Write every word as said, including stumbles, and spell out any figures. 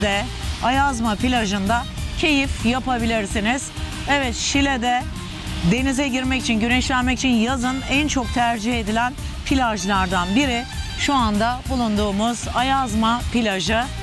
de Ayazma plajında keyif yapabilirsiniz. Evet, Şile'de denize girmek için, güneşlenmek için yazın en çok tercih edilen plajlardan biri şu anda bulunduğumuz Ayazma plajı.